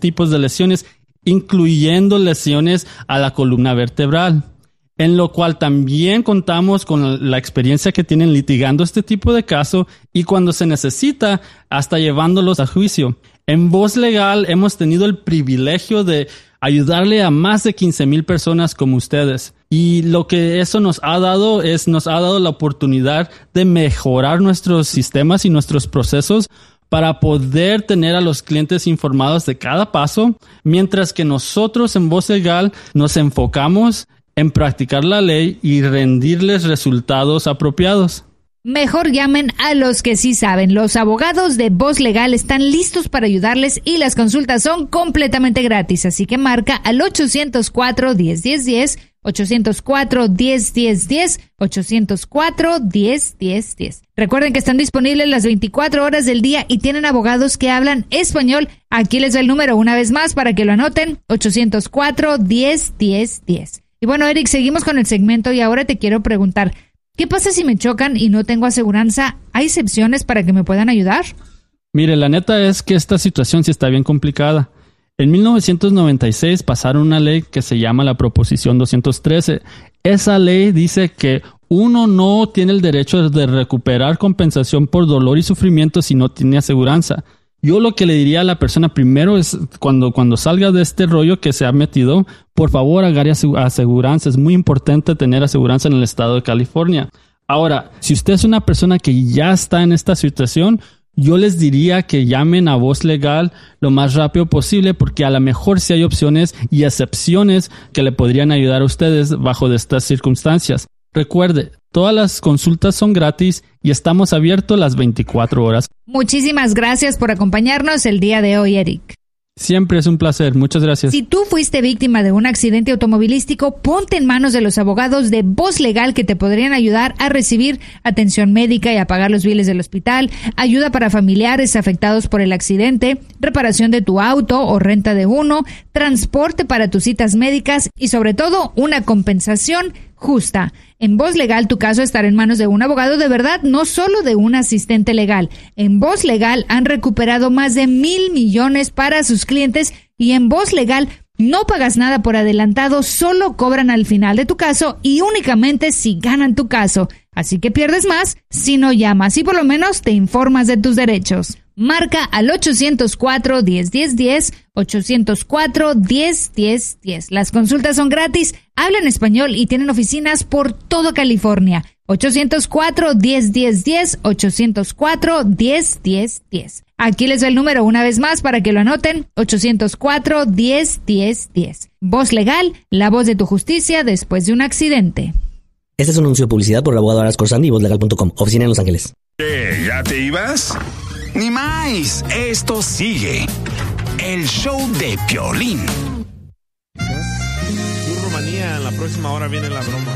tipos de lesiones, incluyendo lesiones a la columna vertebral, en lo cual también contamos con la experiencia que tienen litigando este tipo de caso y cuando se necesita, hasta llevándolos a juicio. En Voz Legal hemos tenido el privilegio de ayudarle a más de 15,000 personas como ustedes. Y lo que eso nos ha dado la oportunidad de mejorar nuestros sistemas y nuestros procesos para poder tener a los clientes informados de cada paso, mientras que nosotros en Voz Legal nos enfocamos en practicar la ley y rendirles resultados apropiados. Mejor llamen a los que sí saben. Los abogados de Voz Legal están listos para ayudarles y las consultas son completamente gratis. Así que marca al 804-1010-10, 804-1010-10, 804-1010-10. Recuerden que están disponibles las 24 horas del día y tienen abogados que hablan español. Aquí les doy el número una vez más para que lo anoten, 804-1010-10. Y bueno, Eric, seguimos con el segmento y ahora te quiero preguntar, ¿qué pasa si me chocan y no tengo aseguranza? ¿Hay excepciones para que me puedan ayudar? Mire, la neta es que esta situación sí está bien complicada. En 1996 pasaron una ley que se llama la Proposición 213. Esa ley dice que uno no tiene el derecho de recuperar compensación por dolor y sufrimiento si no tiene aseguranza. Yo lo que le diría a la persona primero es cuando salga de este rollo que se ha metido, por favor agarre aseguranza. Es muy importante tener aseguranza en el estado de California. Ahora, si usted es una persona que ya está en esta situación, yo les diría que llamen a Voz Legal lo más rápido posible porque a lo mejor sí hay opciones y excepciones que le podrían ayudar a ustedes bajo de estas circunstancias. Recuerde, todas las consultas son gratis y estamos abiertos las 24 horas. Muchísimas gracias por acompañarnos el día de hoy, Eric. Siempre es un placer. Muchas gracias. Si tú fuiste víctima de un accidente automovilístico, ponte en manos de los abogados de Voz Legal que te podrían ayudar a recibir atención médica y a pagar los biles del hospital, ayuda para familiares afectados por el accidente, reparación de tu auto o renta de uno, transporte para tus citas médicas y sobre todo una compensación justa. En Voz Legal tu caso estará en manos de un abogado de verdad, no solo de un asistente legal. En Voz Legal han recuperado más de $1,000 millones para sus clientes y en Voz Legal no pagas nada por adelantado, solo cobran al final de tu caso y únicamente si ganan tu caso. Así que pierdes más si no llamas y por lo menos te informas de tus derechos. Marca al 804-1010-10, 804-1010-10. Las consultas son gratis, hablan español y tienen oficinas por toda California. 804-1010-10, 804-1010-10. Aquí les doy el número una vez más para que lo anoten, 804-1010-10. Voz Legal, la voz de tu justicia después de un accidente. Este es un anuncio de publicidad por el abogado Aras Corsandi y vozlegal.com, oficina en Los Ángeles. ¿Qué? ¿Ya te ibas? Ni más, esto sigue. El show de Piolín. Tu Rumanía, en la próxima hora viene la broma.